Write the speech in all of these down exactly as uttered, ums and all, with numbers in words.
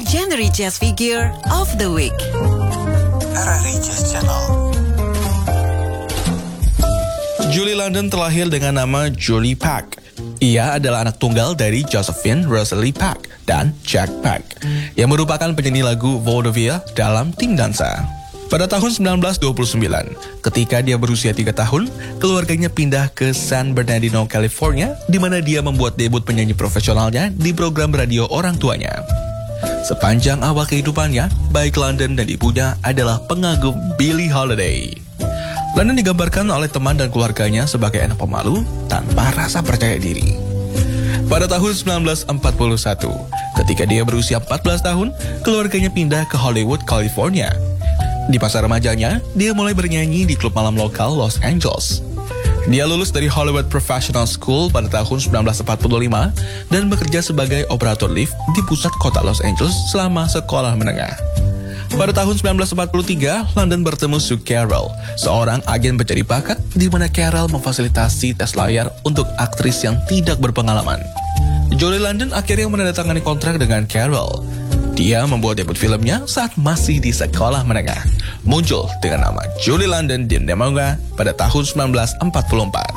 Legendary Jazz Figure of the Week. R R I Jazz Channel. Julie London terlahir dengan nama Julie Pack. Ia adalah anak tunggal dari Josephine Rosalie Pack dan Jack Pack, yang merupakan penyanyi lagu vaudeville dalam tim dansa. Pada tahun sembilan belas dua puluh sembilan, ketika dia berusia tiga tahun, keluarganya pindah ke San Bernardino, California, di mana dia membuat debut penyanyi profesionalnya di program radio orang tuanya. Sepanjang awal kehidupannya, baik London dan ibunya adalah pengagum Billie Holiday. London digambarkan oleh teman dan keluarganya sebagai anak pemalu tanpa rasa percaya diri. Pada tahun sembilan belas empat puluh satu, ketika dia berusia empat belas tahun, keluarganya pindah ke Hollywood, California. Di masa remajanya, dia mulai bernyanyi di klub malam lokal Los Angeles. Dia lulus dari Hollywood Professional School pada tahun sembilan belas empat puluh lima dan bekerja sebagai operator lift di pusat kota Los Angeles selama sekolah menengah. Pada tahun sembilan belas empat puluh tiga, London bertemu Sue Carroll, seorang agen pencari bakat di mana Carroll memfasilitasi tes layar untuk aktris yang tidak berpengalaman. Julie London akhirnya menandatangani kontrak dengan Carroll. Dia membuat debut filmnya saat masih di sekolah menengah, muncul dengan nama Julie London di Nemonga pada tahun sembilan belas empat puluh empat.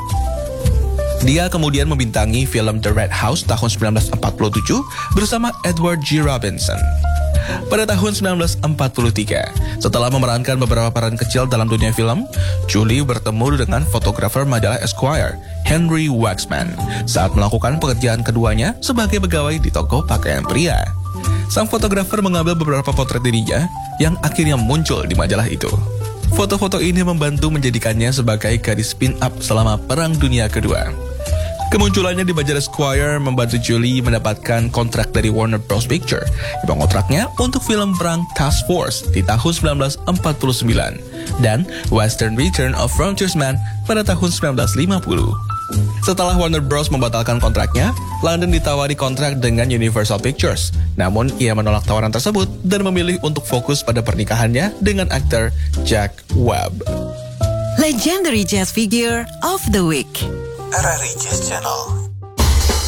Dia kemudian membintangi film The Red House tahun sembilan belas empat puluh tujuh bersama Edward G. Robinson. Pada tahun sembilan belas empat puluh tiga, setelah memerankan beberapa peran kecil dalam dunia film, Julie bertemu dengan fotografer majalah Esquire, Henry Waxman, saat melakukan pekerjaan keduanya sebagai pegawai di toko pakaian pria. Sang fotografer mengambil beberapa potret dirinya yang akhirnya muncul di majalah itu. Foto-foto ini membantu menjadikannya sebagai gadis pin-up selama Perang Dunia Kedua. Kemunculannya di majalah Esquire membantu Julie mendapatkan kontrak dari Warner Bros. Picture yang mengontraknya untuk film perang Task Force di tahun sembilan belas empat puluh sembilan dan Western Return of Frontiersman pada tahun sembilan belas lima puluh. Setelah Warner Bros. Membatalkan kontraknya, London ditawari kontrak dengan Universal Pictures. Namun, ia menolak tawaran tersebut dan memilih untuk fokus pada pernikahannya dengan aktor Jack Webb. Legendary Jazz Figure of the Week. R R I Jazz Channel.